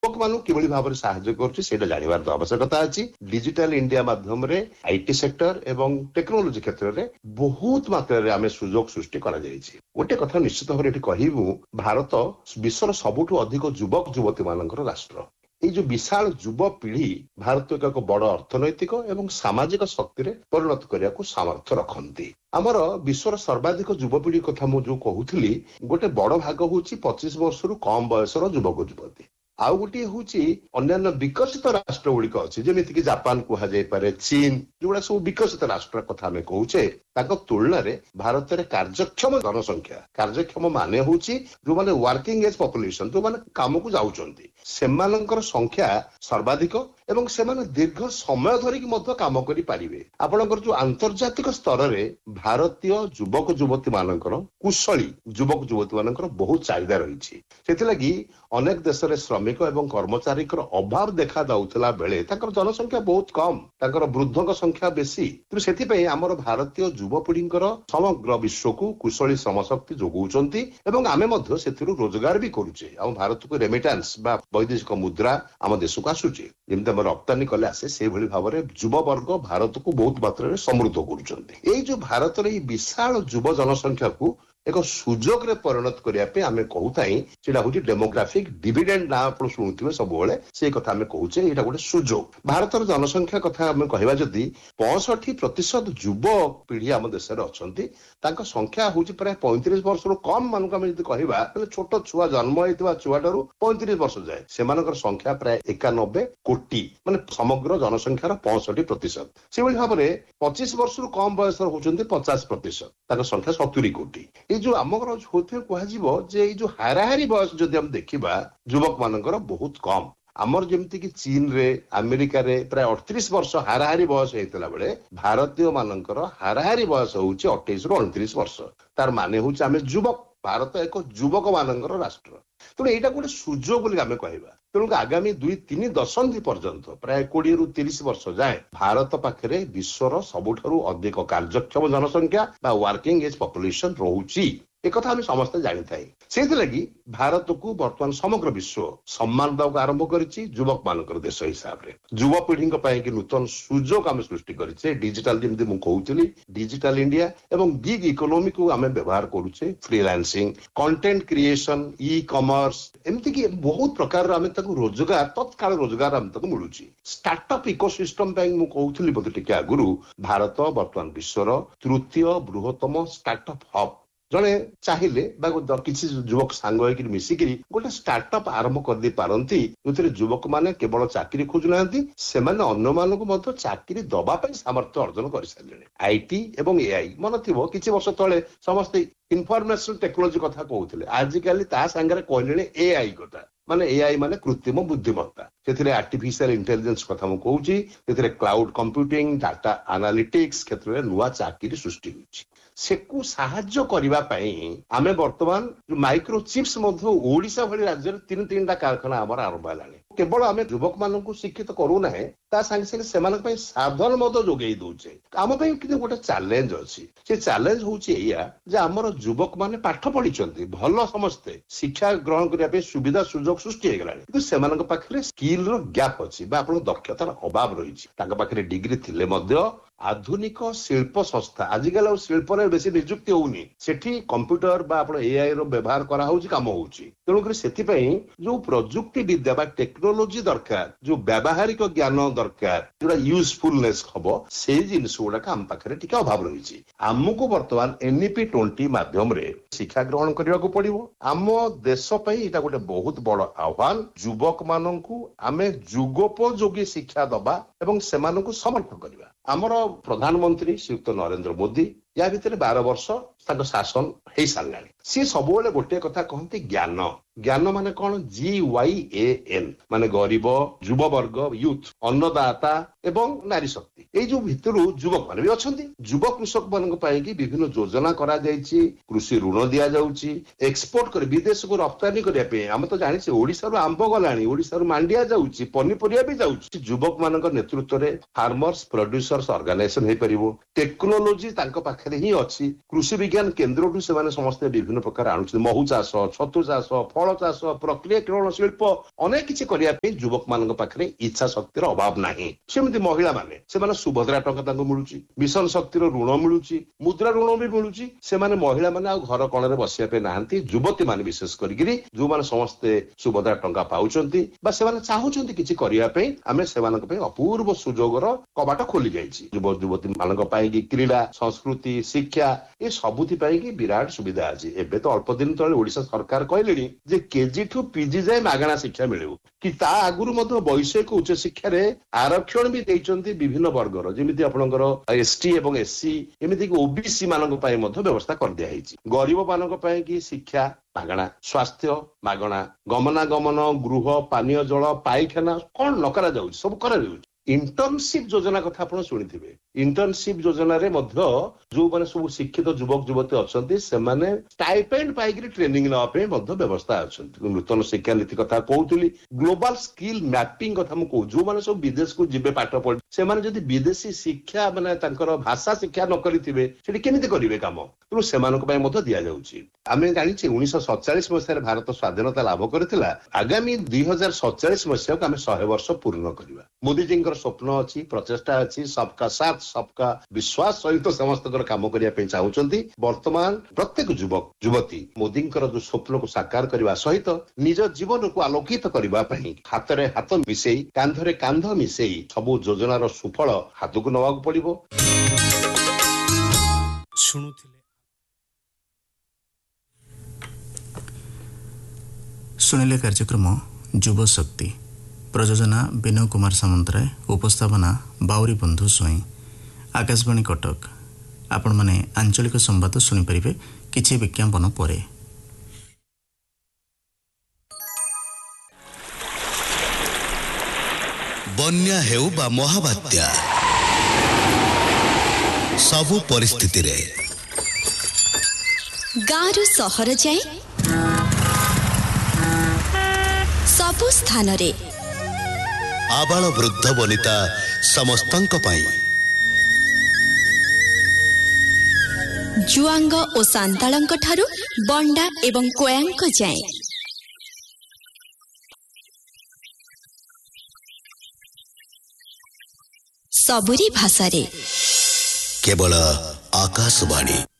ଲୋକମାନଙ୍କୁ କିଭଳି ଭାବରେ ସାହାଯ୍ୟ କରୁଛି ସେଇଟା ଜାଣିବାର ଆବଶ୍ୟକତା ଅଛି। ଡିଜିଟାଲ ଇଣ୍ଡିଆ ମାଧ୍ୟମରେ ଆଇଟି ସେକ୍ଟର ଏବଂ ଟେକ୍ନୋଲୋଜି କ୍ଷେତ୍ରରେ ବହୁତ ମାତ୍ରାରେ ଆମେ ସୁଯୋଗ ସୃଷ୍ଟି କରାଯାଇଛି। ଗୋଟେ କଥା ନିଶ୍ଚିତ ଭାବରେ ଏଠି କହିବୁ, ଭାରତ ବିଶ୍ୱର ସବୁଠୁ ଅଧିକ ଯୁବକ ଯୁବତୀ ମାନଙ୍କର ରାଷ୍ଟ୍ର। ଏଇ ଯୋଉ ବିଶାଳ ଯୁବପିଢି ଭାରତକୁ ଏକ ବଡ ଅର୍ଥନୈତିକ ଏବଂ ସାମାଜିକ ଶକ୍ତିରେ ପରିଣତ କରିବାକୁ ସାମର୍ଥ୍ୟ ରଖନ୍ତି। ଆମର ବିଶ୍ୱର ସର୍ବାଧିକ ଯୁବପିଢି କଥା ମୁଁ ଯୋଉ କହୁଥିଲି, ଗୋଟେ ବଡ ଭାଗ ହଉଛି 25 ବର୍ଷରୁ କମ ବୟସର ଯୁବକ ଯୁବତୀ। ଆଉ ଗୋଟିଏ ହଉଛି ଅନ୍ୟାନ୍ୟ ବିକଶିତ ରାଷ୍ଟ୍ର ଗୁଡିକ ଅଛି, ଯେମିତିକି ଜାପାନ କୁହାଯାଇପାରେ, ଚୀନ, ଯୋଉଗୁଡା ସବୁ ବିକଶିତ ରାଷ୍ଟ୍ର କଥା ଆମେ କହୁଛେ, ତାଙ୍କ ତୁଳନାରେ ଭାରତରେ କାର୍ଯ୍ୟକ୍ଷମ ଜନସଂଖ୍ୟା, କାର୍ଯ୍ୟକ୍ଷମ ମାନେ ହଉଛି ଯୋଉମାନେ ୱାର୍କିଂ ଏଜ୍ ପପୁଲେସନ, ଯୋଉମାନେ କାମକୁ ଯାଉଛନ୍ତି, ସେମାନଙ୍କର ସଂଖ୍ୟା ସର୍ବାଧିକ ଏବଂ ସେମାନେ ଦୀର୍ଘ ସମୟ ଧରିକି ମଧ୍ୟ କାମ କରିପାରିବେ। ଆପଣଙ୍କର ଯୋଉ ଆନ୍ତର୍ଜାତିକ ସ୍ତରରେ ଭାରତୀୟ ଯୁବକ ଯୁବତୀ ମାନଙ୍କର, କୁଶଳୀ ଯୁବକ ଯୁବତୀ ମାନଙ୍କର ବହୁତ ଚାହିଦା ରହିଛି। ସେଥିଲାଗି ଅନେକ ଦେଶରେ ଶ୍ରମିକ ଏବଂ କର୍ମଚାରୀଙ୍କର ଅଭାବ ଦେଖା ଯାଉଥିଲା ବେଳେ ତାଙ୍କର ଜନସଂଖ୍ୟା ବହୁତ କମ, ତାଙ୍କର ବୃଦ୍ଧଙ୍କ ସଂଖ୍ୟା ବେଶୀ। ତେଣୁ ସେଥିପାଇଁ ଆମର ଭାରତୀୟ ଯୁବପିଢିଙ୍କର ସମଗ୍ର ବିଶ୍ୱକୁ କୁଶଳୀ ଶ୍ରମଶକ୍ତି ଯୋଗାଉଛନ୍ତି ଏବଂ ଆମେ ମଧ୍ୟ ସେଥିରୁ ରୋଜଗାର ବି କରୁଛେ। ଆମ ଭାରତକୁ ରେମିଟାନ୍ସ ବା ବୈଦେଶିକ ମୁଦ୍ରା ଆମ ଦେଶକୁ ଆସୁଛି, ଯେମିତି ଆମେ ରପ୍ତାନୀ କଲେ ଆସେ, ସେଇଭଳି ଭାବରେ ଯୁବବର୍ଗ ଭାରତକୁ ବହୁତ ମାତ୍ରାରେ ସମୃଦ୍ଧ କରୁଛନ୍ତି। ଏଇ ଯୋଉ ଭାରତର ଏଇ ବିଶାଳ ଯୁବ ଜନସଂଖ୍ୟାକୁ ଏକ ସୁଯୋଗରେ ପରିଣତ କରିବା ପାଇଁ ଆମେ କହୁଥାଇ, ସେଇଟା ହଉଛି ଡେମୋଗ୍ରାଫିକ ଡିଭିଡେଣ୍ଡ ନାଁ ଆପଣ ଶୁଣୁଥିବେ ସବୁବେଳେ, ସେଇ କଥା ଆମେ କହୁଛେ, ଏଇଟା ଗୋଟେ ସୁଯୋଗ। ଭାରତର ଜନସଂଖ୍ୟା କଥା ଆମେ କହିବା ଯଦି 65% ଯୁବ ପିଢି ଆମ ଦେଶରେ ଅଛନ୍ତି, ତାଙ୍କ ସଂଖ୍ୟା ହଉଛି ପ୍ରାୟ 35 ବର୍ଷରୁ କମ ମାନଙ୍କୁ ଆମେ ଯଦି କହିବା, ତାହେଲେ ଛୋଟ ଛୁଆ ଜନ୍ମ ହେଇଥିବା ଛୁଆଠାରୁ 35 ବର୍ଷ ଯାଏ ସେମାନଙ୍କର ସଂଖ୍ୟା ପ୍ରାୟ 91 କୋଟି, ମାନେ ସମଗ୍ର ଜନସଂଖ୍ୟାର 65%। ସେଭଳି ଭାବରେ 25 ବର୍ଷରୁ କମ ବୟସର ହଉଛନ୍ତି 50%, ତାଙ୍କ ସଂଖ୍ୟା 70 କୋଟି। ଏଇ ଯୋଉ ଆମର ହଉଥିବେ କୁହାଯିବ ଯେ ଏଇ ଯୋଉ ହାରାହାରି ବୟସ ଯଦି ଆମେ ଦେଖିବା ଯୁବକ ମାନଙ୍କର ବହୁତ କମ। ଆମର ଯେମିତିକି ଚୀନରେ, ଆମେରିକାରେ ପ୍ରାୟ 38 ବର୍ଷ ହାରାହାରି ବୟସ ହେଇଥିଲା ବେଳେ ଭାରତୀୟ ମାନଙ୍କର ହାରାହାରି ବୟସ ହଉଛି 28ରୁ 29 ବର୍ଷ। ତାର ମାନେ ହଉଛି ଆମେ ଯୁବକ, ଭାରତ ଏକ ଯୁବକ ମାନଙ୍କର ରାଷ୍ଟ୍ର। ତେଣୁ ଏଇଟା ଗୋଟେ ସୁଯୋଗ ବୋଲି ଆମେ କହିବା। ତେଣୁ ଆଗାମୀ 2-3 ଦଶନ୍ଧି ପର୍ଯ୍ୟନ୍ତ, ପ୍ରାୟ 20ରୁ 30 ବର୍ଷ ଯାଏଁ ଭାରତ ପାଖରେ ବିଶ୍ୱର ସବୁଠାରୁ ଅଧିକ କାର୍ଯ୍ୟକ୍ଷମ ଜନସଂଖ୍ୟା ବା ୱାର୍କିଂ ଏଜ୍ ପପୁଲେସନ ରହୁଛି। ଏକଥା ଆମେ ସମସ୍ତେ ଜାଣିଥାଏ। ସେଇଥିଲାଗି ଭାରତକୁ ବର୍ତ୍ତମାନ ସମଗ୍ର ବିଶ୍ୱ ସମ୍ମାନ ଦେବାକୁ ଆରମ୍ଭ କରିଛି ଯୁବକ ମାନଙ୍କର ଦେଶ ହିସାବରେ। ଯୁବପିଢିଙ୍କ ପାଇଁ କି ନୂତନ ସୁଯୋଗ ଆମେ ସୃଷ୍ଟି କରିଛେ। ଡିଜିଟାଲ, ଯେମିତି ମୁଁ କହୁଥିଲି, ଡିଜିଟାଲ ଇଣ୍ଡିଆ ଏବଂ ଗିଗ୍ ଇକୋନୋମିକୁ ଆମେ ବ୍ୟବହାର କରୁଛେ। Freelancing, content creation, e commerce, ଏମିତିକି ବହୁତ ପ୍ରକାରର ଆମେ ତାକୁ ରୋଜଗାର, ତତ୍କାଳ ରୋଜଗାର ଆମେ ତାକୁ ମିଳୁଛି। ଷ୍ଟାର୍ଟଅପ୍ ଇକୋସିଷ୍ଟମ ପାଇଁ ମୁଁ କହୁଥିଲି ବୋଧେ ଟିକେ ଆଗରୁ, ଭାରତ ବର୍ତ୍ତମାନ ବିଶ୍ୱର ତୃତୀୟ ବୃହତ୍ତମ ଷ୍ଟାର୍ଟଅପ୍ ହବ୍। ଜଣେ ଚାହିଁଲେ ବା କିଛି ଯୁବକ ସାଙ୍ଗ ହେଇକି ମିଶିକିରି ଗୋଟେ ଷ୍ଟାର୍ଟଅପ୍ ଆରମ୍ଭ କରିଦେଇ ପାରନ୍ତି, ଯୋଉଥିରେ ଯୁବକ ମାନେ କେବଳ ଚାକିରି ଖୋଜୁନାହାନ୍ତି, ସେମାନେ ଅନ୍ୟମାନଙ୍କୁ ମଧ୍ୟ ଚାକିରି ଦବା ପାଇଁ ସାମର୍ଥ୍ୟ ଅର୍ଜନ କରିସାରିଲେଣି। ଆଇଟି ଏବଂ ଏଆଇ, ମନେ ଥିବ କିଛି ବର୍ଷ ତଳେ ସମସ୍ତେ ଇନଫରମେସନ ଟେକ୍ନୋଲୋଜି କଥା କହୁଥିଲେ, ଆଜିକାଲି ତା ସାଙ୍ଗରେ କହିଲେଣି ଏଆଇ କଥା। ମାନେ ଏଆଇ ମାନେ କୃତ୍ରିମ ବୁଦ୍ଧିମତ୍ତା। ସେଥିରେ ଆର୍ଟିଫିସିଆଲ ଇଣ୍ଟେଲିଜେନ୍ସ କଥା ମୁଁ କହୁଛି, ସେଥିରେ କ୍ଲାଉଡ କମ୍ପ୍ୟୁଟିଂ, ଡାଟା ଆନାଲିଟିକ୍ସ କ୍ଷେତ୍ରରେ ନୂଆ ଚାକିରି ସୃଷ୍ଟି ହେଉଛି। ସେକୁ ସାହାଯ୍ୟ କରିବା ପାଇଁ ଆମେ ବର୍ତ୍ତମାନ ମାଇକ୍ରୋ ଚିପ୍ସ ମଧ୍ୟ ଓଡିଶା ଭଳି ରାଜ୍ୟରେ 3ଟା କାରଖାନା ଆମର ଆରମ୍ଭ ହେଲାଣି। କେବଳ ଆମେ ଯୁବକ ମାନଙ୍କୁ ଶିକ୍ଷିତ କରୁନାହିଁ, ତା ସାଙ୍ଗେ ସାଙ୍ଗେ ସେମାନଙ୍କ ପାଇଁ ସାଧନ ମଧ୍ୟ ଯୋଗେଇ ଦଉଛେ। ଆମ ପାଇଁ କିନ୍ତୁ ଗୋଟେ ଚ୍ୟାଲେଞ୍ଜ ଅଛି। ସେ ଚ୍ୟାଲେଞ୍ଜ ହଉଛି ଏଇଆ ଯେ ଆମର ଯୁବକ ମାନେ ପାଠ ପଢିଛନ୍ତି, ଭଲ ସମସ୍ତେ ଶିକ୍ଷା ଗ୍ରହଣ କରିବା ପାଇଁ ସୁବିଧା ସୁଯୋଗ ସୃଷ୍ଟି ହେଇଗଲାଣି, କିନ୍ତୁ ସେମାନଙ୍କ ପାଖରେ ସ୍କିଲ ର ଗ୍ୟାପ୍ ଅଛି ବା ଆପଣଙ୍କ ଦକ୍ଷତାର ଅଭାବ ରହିଛି। ତାଙ୍କ ପାଖରେ ଡିଗ୍ରୀ ଥିଲେ ମଧ୍ୟ ଆଧୁନିକ ଶିଳ୍ପ ସଂସ୍ଥା, ଆଜିକାଲି ଆଉ ଶିଳ୍ପରେ ବେଶୀ ନିଯୁକ୍ତି ହଉନି, ସେଠି କମ୍ପ୍ୟୁଟର ବା ଆପଣ ଏଆଇ ର ବ୍ୟବହାର କରାହଉଛି, କାମ ହଉଛି। ତେଣୁକରି ସେଥିପାଇଁ ଯୋଉ ପ୍ରଯୁକ୍ତି ବିଦ୍ୟା ବା ଟେକ୍ନୋଲୋଜି ଦରକାର, ଯୋଉ ବ୍ୟବହାରିକ ଜ୍ଞାନ ଦରକାର, ଯୋଉଟା ୟୁଜଫୁଲନେସ ହବ, ସେଇ ଜିନିଷ ଗୁଡାକ ଆମ ପାଖରେ ଟିକେ ଅଭାବ ରହିଛି। ଆମକୁ ବର୍ତ୍ତମାନ NEP 20 ମାଧ୍ୟମରେ ଶିକ୍ଷା ଗ୍ରହଣ କରିବାକୁ ପଡିବ। ଆମ ଦେଶ ପାଇଁ ଏଇଟା ଗୋଟେ ବହୁତ ବଡ ଆହ୍ୱାନ। ଯୁବକ ମାନଙ୍କୁ ଆମେ ଯୁଗୋପଯୋଗୀ ଶିକ୍ଷା ଦବା ଏବଂ ସେମାନଙ୍କୁ ସମର୍ଥ କରିବା। ଆମର ପ୍ରଧାନମନ୍ତ୍ରୀ ଶ୍ରୀଯୁକ୍ତ ନରେନ୍ଦ୍ର ମୋଦି, ୟା ଭିତରେ 12 ବର୍ଷ ତାଙ୍କ ଶାସନ ହେଇସାରିଲାଣି। ସିଏ ସବୁବେଳେ ଗୋଟିଏ କଥା କହନ୍ତି, ଜ୍ଞାନ। ଜ୍ଞାନ ମାନେ କଣ? GYAN, ମାନେ ଗରିବ, ଯୁବବର୍ଗ, ୟୁଥ, ଅନ୍ନଦାତା ଏବଂ ନାରୀ ଶକ୍ତି। ଏଇ ଯୋଉ ଭିତରୁ ଯୁବକ ମାନେ ବି ଅଛନ୍ତି। ଯୁବ କୃଷକ ମାନଙ୍କ ପାଇଁ କି ବିଭିନ୍ନ ଯୋଜନା କରାଯାଇଛି, କୃଷି ଋଣ ଦିଆଯାଉଛି, ଏକ୍ସପୋର୍ଟ କରି ବିଦେଶକୁ ରପ୍ତାନୀ କରିବା ପାଇଁ। ଆମେ ତ ଜାଣିଛେ ଓଡିଶାରୁ ଆମ୍ବ ଗଲାଣି, ଓଡିଶାରୁ ମାଣ୍ଡିଆ ଯାଉଛି, ପନିପରିବା ବି ଯାଉଛି। ଯୁବକ ମାନଙ୍କ ନେତୃତ୍ୱରେ ଫାର୍ମର୍ସ ପ୍ରଡ୍ୟୁସର୍ସ ଅର୍ଗାନାଇଜେସନ ହେଇପାରିବ। ଟେକ୍ନୋଲୋଜି ତାଙ୍କ ପାଖରେ ପାଖରେ ହିଁ ଅଛି। କୃଷି ବିଜ୍ଞାନ କେନ୍ଦ୍ରଠୁ ସେମାନେ ସମସ୍ତେ ବିଭିନ୍ନ ପ୍ରକାର ଆଣୁଛନ୍ତି। ମହୁ ଚାଷ, ଛତୁ ଚାଷ, ଫଳ ଚାଷ, ପ୍ରକ୍ରିୟାକରଣ ଶିଳ୍ପ ଅନେକ କିଛି କରିବା ପାଇଁ ଯୁବକ ମାନଙ୍କ ପାଖରେ ଇଚ୍ଛା ଶକ୍ତିର ଅଭାବ ନାହିଁ। ସେମିତି ମହିଳାମାନେ ସେମାନେ ସୁଭଦ୍ରା ଟଙ୍କା ତାଙ୍କୁ ମିଳୁଛି, ମିଶନ ଶକ୍ତିର ଋଣ ମିଳୁଛି, ମୁଦ୍ରା ଋଣ ବି ମିଳୁଛି। ସେମାନେ ମହିଳାମାନେ ଆଉ ଘର କଣରେ ବସିବା ପାଇଁ ନାହାନ୍ତି। ଯୁବତୀ ମାନେ ବିଶେଷ କରିକିରି ଯୋଉମାନେ ସମସ୍ତେ ସୁଭଦ୍ରା ଟଙ୍କା ପାଉଛନ୍ତି ବା ସେମାନେ ଚାହୁଁଛନ୍ତି କିଛି କରିବା ପାଇଁ, ଆମେ ସେମାନଙ୍କ ପାଇଁ ଅପୂର୍ବ ସୁଯୋଗର କବାଟ ଖୋଲି ଯାଇଛି। ଯୁବତୀ ମାନଙ୍କ ପାଇଁ କ୍ରୀଡ଼ା, ସଂସ୍କୃତି, ଶିକ୍ଷା ଏ ସବୁଥି ପାଇଁ ବିରାଟ ସୁବିଧା ଅଛି। ଏବେ ତ ଅଳ୍ପ ଦିନ ତଳେ ଓଡିଶା ସରକାର କହିଲେଣି ଯେ କେଜି ଠୁ ପିଜି ଯାଏ ମାଗଣା ଶିକ୍ଷା ମିଳିବ। କି ତା ଆଗରୁ ମଧ୍ୟ ବୈଷୟିକ ଉଚ୍ଚ ଶିକ୍ଷାରେ ଆରକ୍ଷଣ ବି ଦେଇଛନ୍ତି ବିଭିନ୍ନ ବର୍ଗର, ଯେମିତି ଆପଣଙ୍କର ST ଏବଂ SC ଏମିତିକି OBC ମାନଙ୍କ ପାଇଁ ମଧ୍ୟ ବ୍ୟବସ୍ଥା କରିଦିଆଯାଇଛି। ଗରିବ ମାନଙ୍କ ପାଇଁ କି ଶିକ୍ଷା ମାଗଣା, ସ୍ୱାସ୍ଥ୍ୟ ମାଗଣା, ଗମନାଗମନ, ଗୃହ, ପାନୀୟ ଜଳ, ପାଇଖାନା କଣ ନ କରାଯାଉଛି, ସବୁ କରାଯାଉଛି। ଇଣ୍ଟର୍ନସିପ ଯୋଜନା କଥା ଆପଣ ଶୁଣିଥିବେ। ଇଣ୍ଟର୍ନସିପ ଯୋଜନାରେ ମଧ୍ୟ ଯୋଉମାନେ ସବୁ ଶିକ୍ଷିତ ଯୁବକ ଯୁବତୀ ଅଛନ୍ତି ସେମାନେ ଷ୍ଟାଇପେଣ୍ଡ ପାଇକିରି ଟ୍ରେନିଂ ନେବା ପାଇଁ ମଧ୍ୟ ବ୍ୟବସ୍ଥା ଅଛନ୍ତି। ନୂତନ ଶିକ୍ଷାନୀତି କଥା କହୁଥିଲି, ଗ୍ଲୋବାଲ ସ୍କିଲ ମ୍ୟାପିଂ କଥା ମୁଁ କହୁଛି। ଯୋଉମାନେ ସବୁ ବିଦେଶକୁ ଯିବେ ପାଠ ପଢି, ସେମାନେ ଯଦି ବିଦେଶୀ ଶିକ୍ଷା ମାନେ ତାଙ୍କର ଭାଷା ଶିକ୍ଷା ନ କରିଥିବେ ସେଠି କେମିତି କରିବେ କାମ, ତେଣୁ ସେମାନଙ୍କ ପାଇଁ ମଧ୍ୟ ଦିଆଯାଉଛି। ଆମେ ଜାଣିଛେ 1947 ମସିହାରେ ଭାରତ ସ୍ୱାଧୀନତା ଲାଭ କରିଥିଲା। ଆଗାମୀ 2047 ମସିହାକୁ ଆମେ 100 ବର୍ଷ ପୂର୍ଣ୍ଣ କରିବା। ମୋଦିଜୀଙ୍କର ସ୍ୱପ୍ନ ଅଛି, ପ୍ରଚେଷ୍ଟା ଅଛି, ସବକା ସାଥ ସବକା ବିଶ୍ୱାସ ସହିତ ସମସ୍ତଙ୍କର କାମ କରିବା ପାଇଁ ଚାହୁଁଛନ୍ତି। ବର୍ତ୍ତମାନ ପ୍ରତ୍ୟେକ ଯୁବକ ଯୁବତୀ ମୋଦିଙ୍କର ଯୋଉ ସ୍ୱପ୍ନକୁ ସାକାର କରିବା ସହିତ ନିଜ ଜୀବନକୁ ଆଲୋକିତ କରିବା ପାଇଁ ହାତରେ ହାତ ମିଶେଇ, କାନ୍ଧରେ କାନ୍ଧ ମିଶେଇ ସବୁ ଯୋଜନାର ସୁଫଳ ହାତକୁ ନେବାକୁ ପଡିବ। ଶୁଣିଲେ କାର୍ଯ୍ୟକ୍ରମ ଯୁବ ଶକ୍ତି। ପ୍ରଯୋଜନା ବିନୟ କୁମାର ସାମନ୍ତରାୟ, ଉପସ୍ଥାପନା ବାଉରୀ ବନ୍ଧୁ ସ୍ୱାଇଁ। ଆକାଶବାଣୀ କଟକ। ଆପଣମାନେ ଆଞ୍ଚଳିକ ସମ୍ବାଦ ଶୁଣିପାରିବେ କିଛି ବିଜ୍ଞାପନ ପରେ। ବନ୍ୟା ହେଉ ବା ମହାବାତ୍ୟା, ସବୁ ପରିସ୍ଥିତିରେ ଗାଁରୁ ସହର ଯାଏ ସବୁ ସ୍ଥାନରେ ଆବାଳ ବୃଦ୍ଧ ବନିତା ସମସ୍ତଙ୍କ ପାଇଁ ଜୁଆଙ୍ଗ ଓ ସାନ୍ତାଳଙ୍କ ଠାରୁ ବଣ୍ଡା ଏବଂ କୋୟାଙ୍କ ଯାଏଁ ସବୁରି ଭାଷାରେ କେବଳ ଆକାଶବାଣୀ।